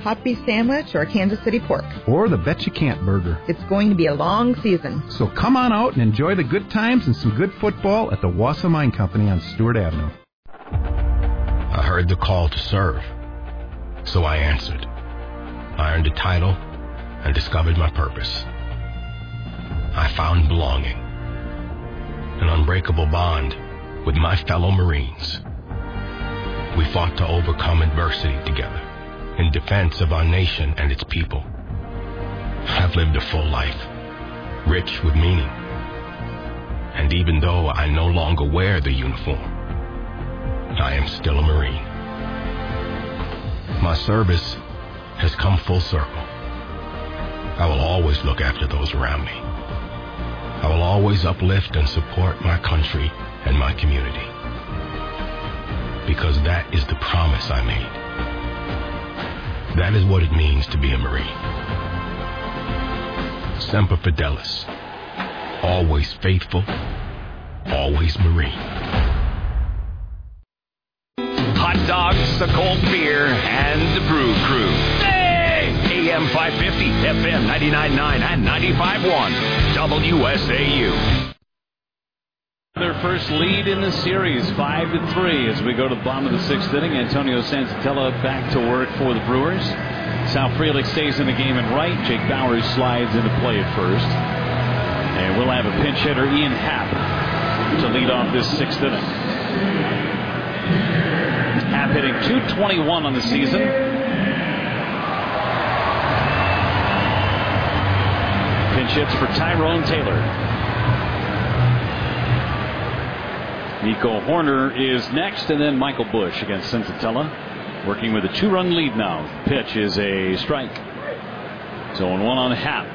hot beef sandwich, or a Kansas City pork. Or the Bet You Can't burger. It's going to be a long season. So come on out and enjoy the good times and some good football at the Wausau Mine Company on Stewart Avenue. I heard the call to serve, so I answered. I earned a title and discovered my purpose. I found belonging, an unbreakable bond with my fellow Marines. We fought to overcome adversity together in defense of our nation and its people. I've lived a full life, rich with meaning. And even though I no longer wear the uniform, I am still a Marine. My service has come full circle. I will always look after those around me. I will always uplift and support my country and my community. Because that is the promise I made. That is what it means to be a Marine. Semper Fidelis. Always faithful, always Marine. Hot dogs, the cold beer, and the Brew Crew. Hey! AM 550, FM 99.9, and 95.1, WSAU. Their first lead in the series, 5-3, as we go to the bottom of the sixth inning. Antonio Senzatella back to work for the Brewers. Sal Frelick stays in the game in right. Jake Bowers slides into play at first. And we'll have a pinch hitter, Ian Happ, to lead off this sixth inning. Happ hitting .221 on the season. Pinch hits for Tyrone Taylor. Nico Horner is next, and then Michael Busch against Senzatella, working with a 2-run lead now. The pitch is a strike. 0-1 on Happ.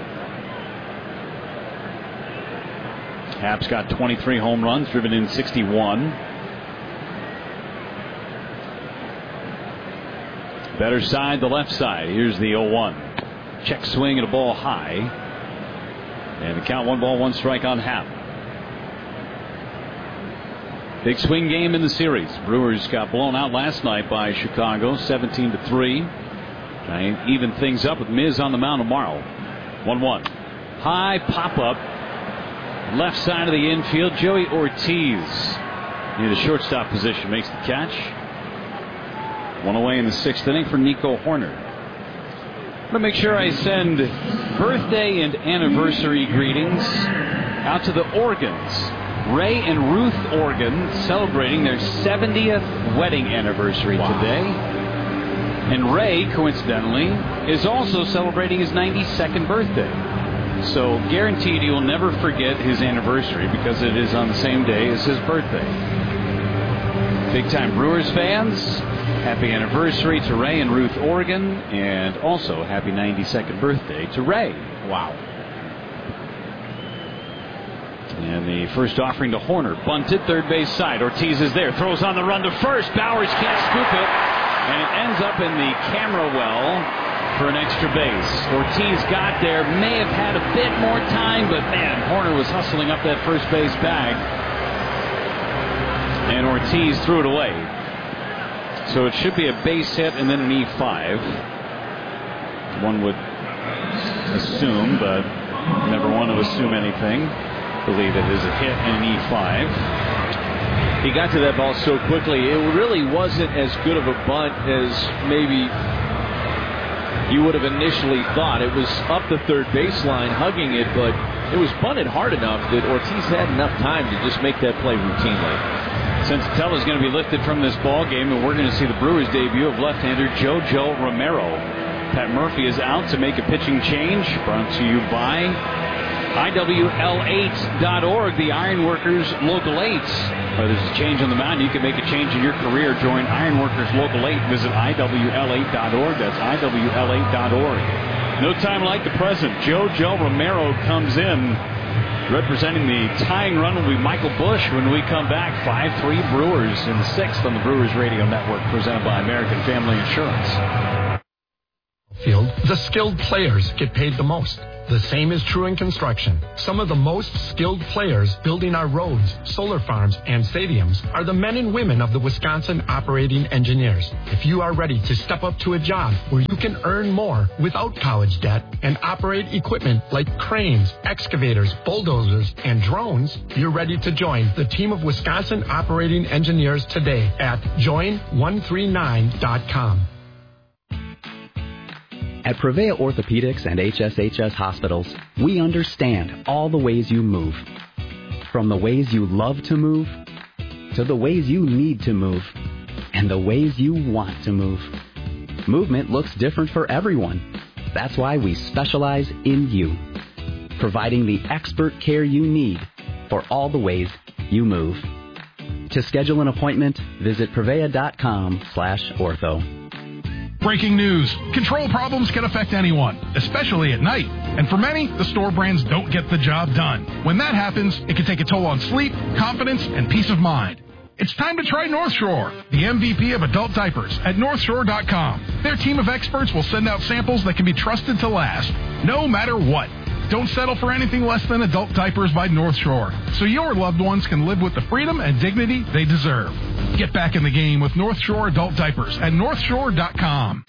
Happ's got 23 home runs, driven in 61. Better side, the left side. Here's the 0-1. Check swing at a ball high. And the count 1-1 strike on Happ. Big swing game in the series. Brewers got blown out last night by Chicago, 17-3. Trying to even things up with Miz on the mound tomorrow. 1-1. High pop-up. Left side of the infield. Joey Ortiz near the shortstop position makes the catch. One away in the sixth inning for Nico Horner. I'm going to make sure I send birthday and anniversary greetings out to the Organs. Ray and Ruth Organ celebrating their 70th wedding anniversary today. And Ray, coincidentally, is also celebrating his 92nd birthday. So guaranteed he will never forget his anniversary because it is on the same day as his birthday. Big time Brewers fans, happy anniversary to Ray and Ruth Organ, and also happy 92nd birthday to Ray. Wow. And the first offering to Horner. Bunted, third base side. Ortiz is there. Throws on the run to first. Bowers can't scoop it. And it ends up in the camera well for an extra base. Ortiz got there. May have had a bit more time, but man, Horner was hustling up that first base bag. And Ortiz threw it away. So it should be a base hit and then an E5. One would assume, but never want to assume anything. Believe it is a hit and an E5. He got to that ball so quickly. It really wasn't as good of a bunt as maybe you would have initially thought. It was up the third baseline hugging it, but it was bunted hard enough that Ortiz had enough time to just make that play routinely. Senzatella is going to be lifted from this ball game, and we're going to see the Brewers' debut of left-hander JoJo Romero. Pat Murphy is out to make a pitching change. Brought to you by IWL8.org, the Ironworkers Local 8. There's a change on the mound. You can make a change in your career. Join Ironworkers Local 8. Visit IWL8.org. That's IWL8.org. No time like the present. JoJo Romero comes in. Representing the tying run will be Michael Busch when we come back. 5-3 Brewers in the sixth on the Brewers Radio Network, presented by American Family Insurance. Field, the skilled players get paid the most. The same is true in construction. Some of the most skilled players building our roads, solar farms, and stadiums are the men and women of the Wisconsin Operating Engineers. If you are ready to step up to a job where you can earn more without college debt and operate equipment like cranes, excavators, bulldozers, and drones, you're ready to join the team of Wisconsin Operating Engineers today at join139.com. At Prevea Orthopedics and HSHS Hospitals, we understand all the ways you move. From the ways you love to move, to the ways you need to move, and the ways you want to move. Movement looks different for everyone. That's why we specialize in you, providing the expert care you need for all the ways you move. To schedule an appointment, visit prevea.com/ortho. Breaking news. Control problems can affect anyone, especially at night. And for many, the store brands don't get the job done. When that happens, it can take a toll on sleep, confidence, and peace of mind. It's time to try North Shore, the MVP of adult diapers at NorthShore.com. Their team of experts will send out samples that can be trusted to last, no matter what. Don't settle for anything less than adult diapers by North Shore, so your loved ones can live with the freedom and dignity they deserve. Get back in the game with North Shore adult diapers at NorthShore.com.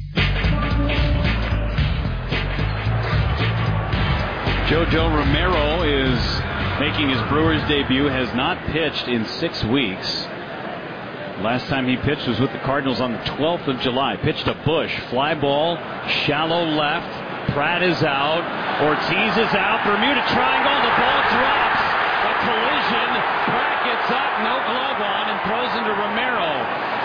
JoJo Romero is making his Brewers debut, has not pitched in 6 weeks. Last time he pitched was with the Cardinals on the 12th of July. Pitched a Bush, fly ball, shallow left. Pratt is out. Ortiz is out. Bermuda triangle. The ball drops. A collision. Pratt gets up. No glove on and throws into Romero.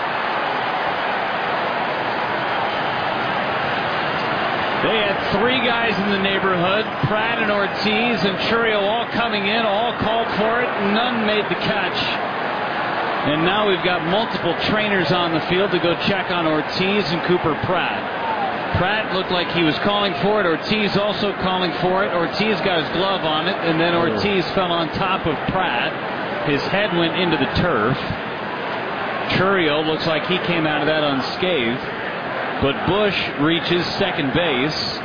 They had 3 guys in the neighborhood. Pratt and Ortiz and Chourio all coming in. All called for it. None made the catch. And now we've got multiple trainers on the field to go check on Ortiz and Cooper Pratt. Pratt looked like he was calling for it. Ortiz also calling for it. Ortiz got his glove on it, and then Ortiz fell on top of Pratt. His head went into the turf. Chourio looks like he came out of that unscathed. But Bush reaches second base.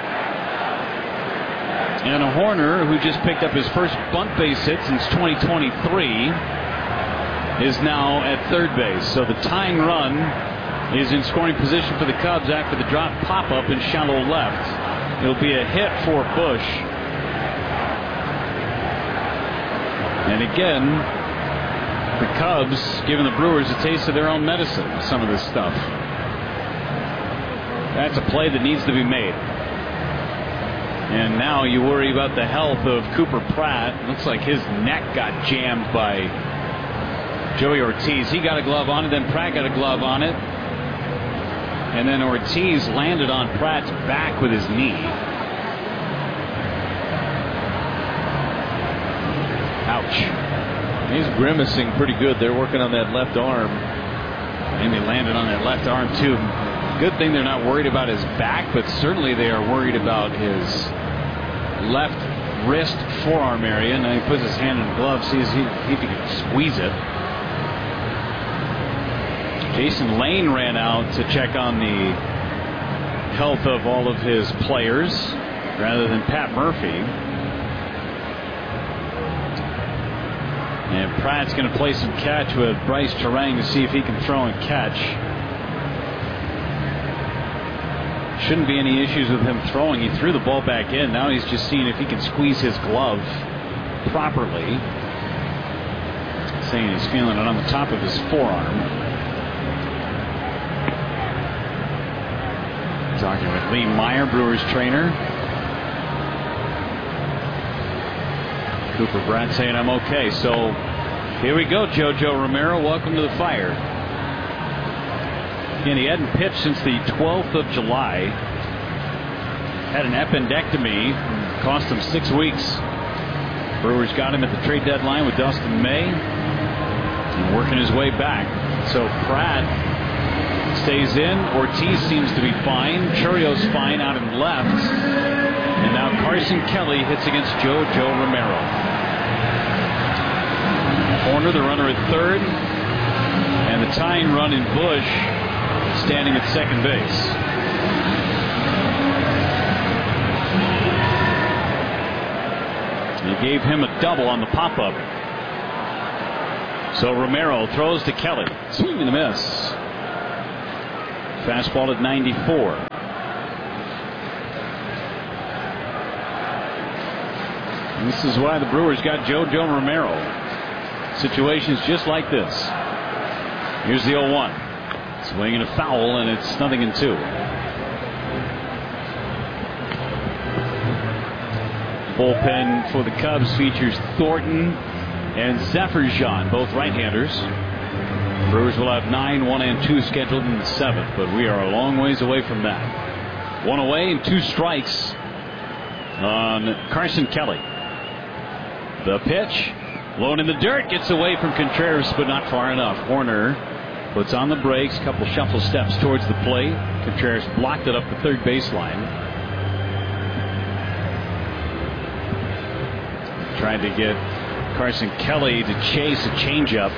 And Horner, who just picked up his first bunt base hit since 2023, is now at third base. So the tying run is in scoring position for the Cubs after the drop pop-up in shallow left. It'll be a hit for Bush. And again, the Cubs giving the Brewers a taste of their own medicine with some of this stuff. That's a play that needs to be made. And now you worry about the health of Cooper Pratt. Looks like his neck got jammed by Joey Ortiz. He got a glove on it, then Pratt got a glove on it. And then Ortiz landed on Pratt's back with his knee. Ouch. He's grimacing pretty good. They're working on that left arm. And they landed on that left arm, too. Good thing they're not worried about his back, but certainly they are worried about his left wrist forearm area. Now he puts his hand in the glove, sees if he can squeeze it. Jason Lane ran out to check on the health of all of his players rather than Pat Murphy. And Pratt's going to play some catch with Bryce Terang to see if he can throw and catch. Shouldn't be any issues with him throwing. He threw the ball back in. Now he's just seeing if he can squeeze his glove properly. Saying he's feeling it on the top of his forearm. Talking with Lee Meyer, Brewers trainer. Cooper Pratt saying I'm okay. So here we go, JoJo Romero. Welcome to the fire. Again, he hadn't pitched since the 12th of July. Had an appendectomy. Cost him 6 weeks. Brewers got him at the trade deadline with Dustin May. And working his way back. So Pratt stays in. Ortiz seems to be fine. Chourio's fine out in left. And now Carson Kelly hits against JoJo Romero. Horner, the runner at third. And the tying run in Bush standing at second base. He gave him a double on the pop-up. So Romero throws to Kelly. Swing and a miss. Fastball at 94. And this is why the Brewers got JoJo Romero. Situations just like this. Here's the 0-1. Swing and a foul, and it's 0-2. Bullpen for the Cubs features Thornton and Zephyr-John, both right-handers. Brewers will have 9, 1, and 2 scheduled in the 7th, but we are a long ways away from that. 1 away and 2 strikes on Carson Kelly. The pitch, low in the dirt, gets away from Contreras, but not far enough. Horner puts on the brakes, couple shuffle steps towards the plate. Contreras blocked it up the third baseline. Tried to get Carson Kelly to chase a changeup.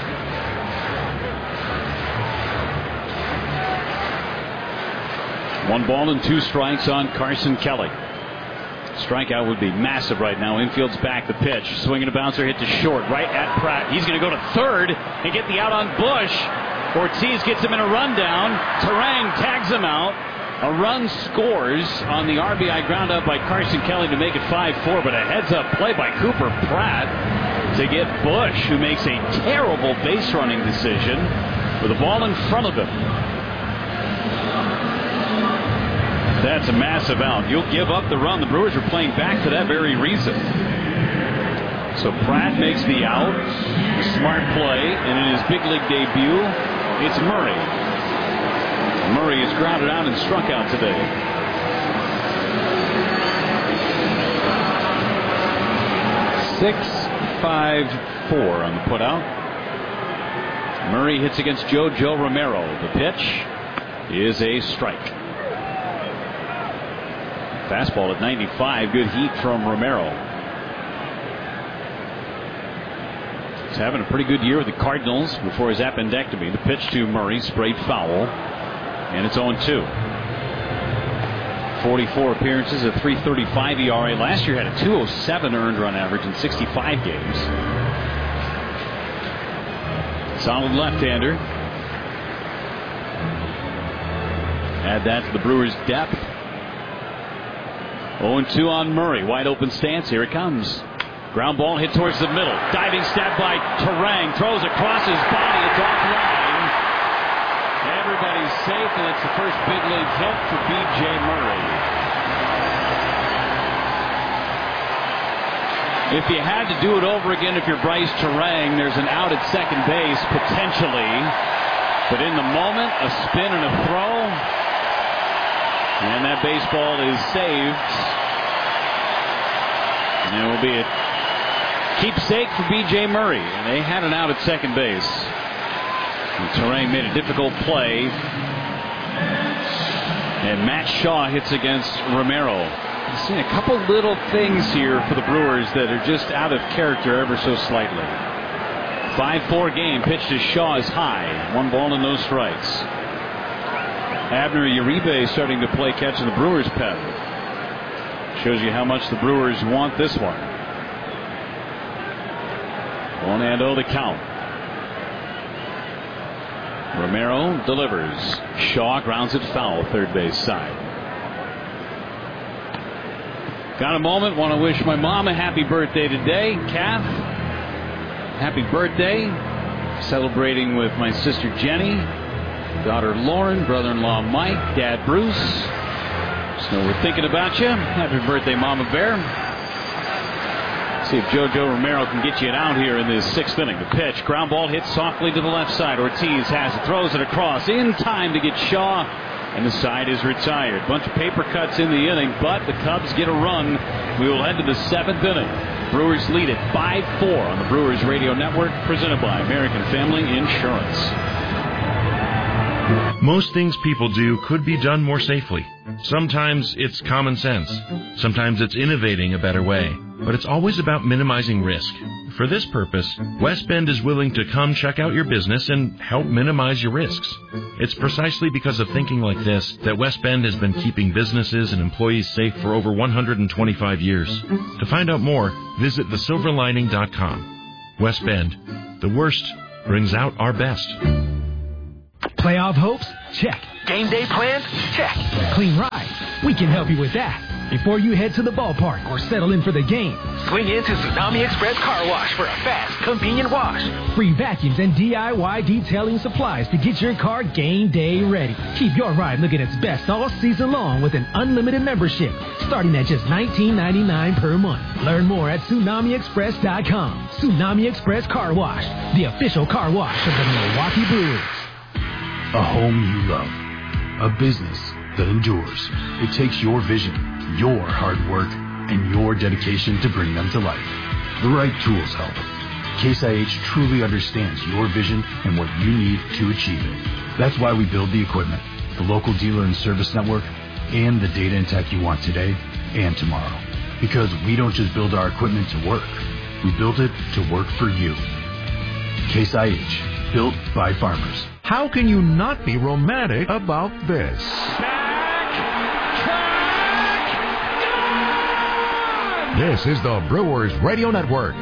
One ball and 2 strikes on Carson Kelly. Strikeout would be massive right now. Infield's back. The pitch. Swinging a bouncer hit to short. Right at Pratt. He's going to go to third and get the out on Bush. Ortiz gets him in a rundown. Terang tags him out. A run scores on the RBI ground up by Carson Kelly to make it 5-4. But a heads-up play by Cooper Pratt to get Bush, who makes a terrible base running decision with the ball in front of him. That's a massive out. You'll give up the run. The Brewers are playing back for that very reason. So Pratt makes the out. Smart play. And in his big league debut, it's Murray. Murray is grounded out and struck out today. (6-5-4) on the putout. Murray hits against JoJo Romero. The pitch is a strike. Fastball at 95. Good heat from Romero. He's having a pretty good year with the Cardinals before his appendectomy. The pitch to Murray, sprayed foul. And it's 0-2. 44 appearances, a 3.35 ERA. Last year had a 2.07 earned run average in 65 games. Solid left-hander. Add that to the Brewers' depth. 0-2 on Murray. Wide open stance. Here it comes. Ground ball hit towards the middle. Diving stab by Terang. Throws across his body. It's offline. Everybody's safe, and it's the first big league hit for B.J. Murray. If you had to do it over again, if you're Bryce Terang, there's an out at second base, potentially. But in the moment, a spin and a throw. And that baseball is saved. And it will be a keepsake for B.J. Murray. And they had an out at second base. And Terang made a difficult play. And Matt Shaw hits against Romero. I've seen a couple little things here for the Brewers that are just out of character ever so slightly. 5-4 game. Pitch to Shaw is high. 1 ball and no strikes. Abner Uribe starting to play catch in the Brewers' pen. Shows you how much the Brewers want this one. 1-0 the count. Romero delivers. Shaw grounds it foul, third base side. Got a moment. Want to wish my mom a happy birthday today. Kath, happy birthday. Celebrating with my sister Jenny, daughter Lauren, brother-in-law Mike, dad Bruce. So we're thinking about you. Happy birthday, Mama Bear. See if JoJo Romero can get you it out here in this 6th inning. The pitch, ground ball hit softly to the left side. Ortiz has it, throws it across in time to get Shaw, and the side is retired. Bunch of paper cuts in the inning, but the Cubs get a run. We will head to the 7th inning. Brewers lead it 5-4 on the Brewers Radio Network, presented by American Family Insurance. Most things people do could be done more safely. Sometimes it's common sense. Sometimes it's innovating a better way. but it's always about minimizing risk. For this purpose, West Bend is willing to come check out your business and help minimize your risks. It's precisely because of thinking like this that West Bend has been keeping businesses and employees safe for over 125 years. To find out more, visit thesilverlining.com. West Bend, the worst brings out our best. Playoff hopes? Check. Game day plans? Check. Clean ride? We can help you with that. Before you head to the ballpark or settle in for the game, swing into Tsunami Express Car Wash for a fast, convenient wash. Free vacuums and DIY detailing supplies to get your car game day ready. Keep your ride looking its best all season long with an unlimited membership starting at just $19.99 per month. Learn more at TsunamiExpress.com. Tsunami Express Car Wash, the official car wash of the Milwaukee Brewers. A home you love. A business that endures. It takes your vision, your hard work, and your dedication to bring them to life. The right tools help. Case IH truly understands your vision and what you need to achieve it. That's why we build the equipment, the local dealer and service network, and the data and tech you want today and tomorrow. Because we don't just build our equipment to work. We build it to work for you. Case IH, built by farmers. How can you not be romantic about this? This is the Brewers Radio Network.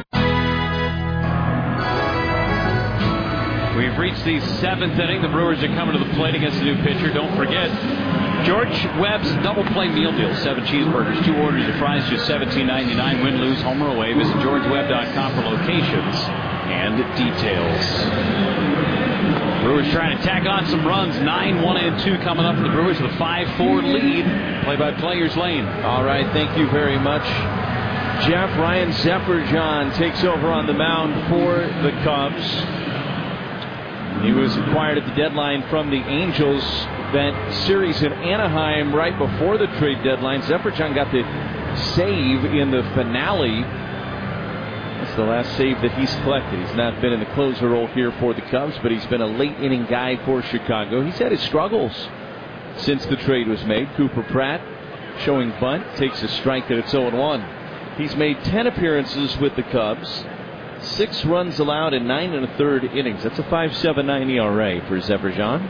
We've reached the 7th inning. The Brewers are coming to the plate against a new pitcher. Don't forget, George Webb's double play meal deal. 7 cheeseburgers, 2 orders of fries, just $17.99. Win, lose, home or away. Visit GeorgeWebb.com for locations and details. Brewers trying to tack on some runs. 9-1-2 coming up for the Brewers with a 5-4 lead. Play-by-players Lane. All right, thank you very much, Jeff. Ryan Zephyr-John takes over on the mound for the Cubs. He was acquired at the deadline from the Angels. That series in Anaheim right before the trade deadline. Zephyr-John got the save in the finale. That's the last save that he's collected. He's not been in the closer role here for the Cubs, but he's been a late inning guy for Chicago. He's had his struggles since the trade was made. Cooper Pratt showing bunt, takes a strike and it's 0-1. He's made 10 appearances with the Cubs, 6 runs allowed in 9 1/3 innings. That's a 5.79 ERA for Zephyr-John.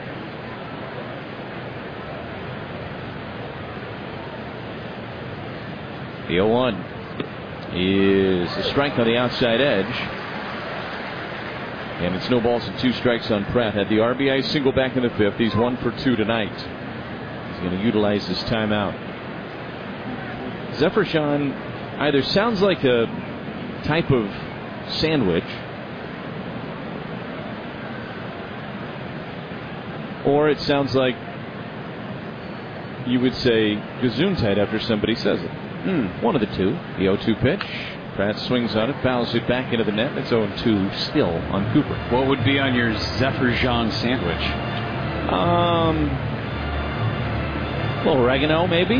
The 0-1 is a strike on the outside edge. And it's no balls and 2 strikes on Pratt. Had the RBI single back in the 5th. He's 1 for 2 tonight. He's going to utilize his timeout. Zephyr-John either sounds like a type of sandwich or it sounds like you would say Gesundheit after somebody says it. One of the two. The 0-2 pitch. Pratt swings on it, fouls it back into the net. It's 0-2 still on Cooper. What would be on your Zephyr-John sandwich? A little oregano, maybe.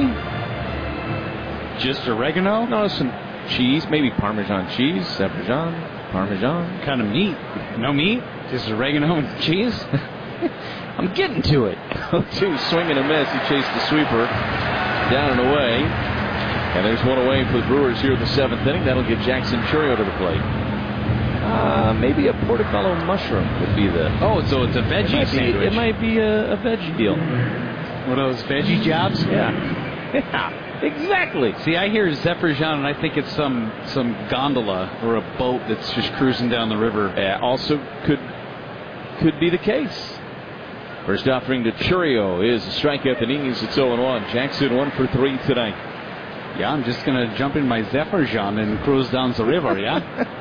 Just oregano? No, some cheese, maybe Parmesan cheese. Zephyr-John, Parmesan. What kind of meat? No meat? Just oregano and cheese? I'm getting to it. 0-2 swing and a miss. He chased the sweeper down and away. And there's one away for the Brewers here in the 7th inning. That'll get Jackson Chourio to the plate. Maybe a portobello mushroom would be the... Oh, so it's a veggie sandwich. It might be a veggie deal. One of those veggie jobs? Yeah. Yeah, exactly. See, I hear Zephyr-John, and I think it's some gondola or a boat that's just cruising down the river. Also could be the case. First offering to Chourio is a strike at the knees. It's 0-1. Jackson 1 for 3 tonight. Yeah, I'm just going to jump in my Zephyr-John and cruise down the river, yeah?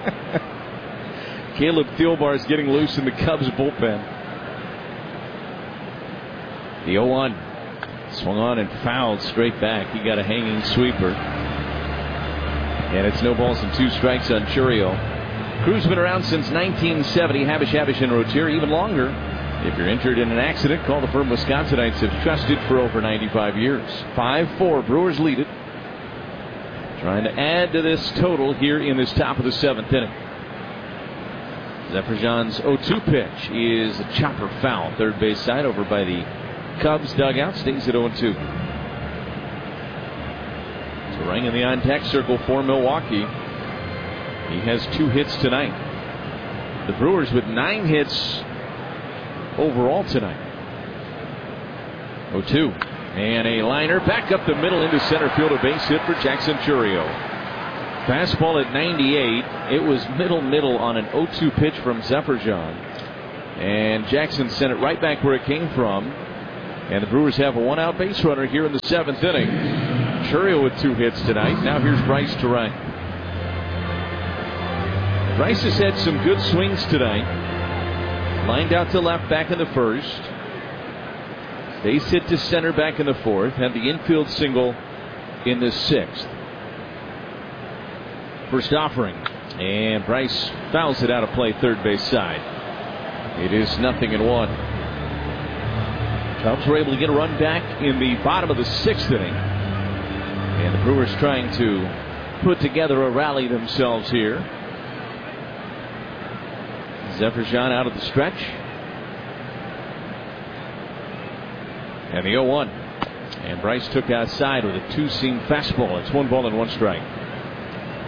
Caleb Thielbar is getting loose in the Cubs bullpen. The 0-1. Swung on and fouled straight back. He got a hanging sweeper. And it's no balls and 2 strikes on Chourio. Crew's been around since 1970. Habish and Rotier, even longer. If you're injured in an accident, call the firm Wisconsinites have trusted for over 95 years. 5-4. Brewers lead it. Trying to add to this total here in this top of the 7th inning. Zephyr-John's 0-2 pitch is a chopper foul. Third base side over by the Cubs dugout. Stays at 0-2. So Rang in the on-deck circle for Milwaukee. He has 2 hits tonight. The Brewers with 9 hits overall tonight. 0-2. And a liner back up the middle into center field. A base hit for Jackson Chourio. Fastball at 98. It was middle on an 0-2 pitch from Zephyr-John. And Jackson sent it right back where it came from. And the Brewers have a 1-out base runner here in the 7th inning. Chourio with 2 hits tonight. Now here's Bryce to right. Bryce has had some good swings tonight. Lined out to left back in the 1st. Base hit to center back in the 4th. Had the infield single in the 6th. First offering. And Bryce fouls it out of play third base side. It is 0-1. Cubs were able to get a run back in the bottom of the 6th inning. And the Brewers trying to put together a rally themselves here. Zephyr-John out of the stretch. And the 0-1. And Bryce took outside with a 2-seam fastball. It's 1 ball and 1 strike.